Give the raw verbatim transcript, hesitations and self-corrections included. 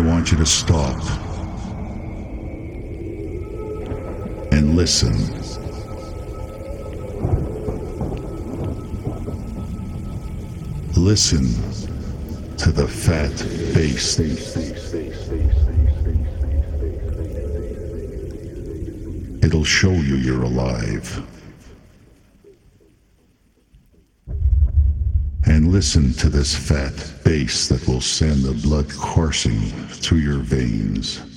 want you to stop and listen. Listen to the fat bass. It'll show you you're alive. And listen to this fat bass that will send the blood coursing through your veins.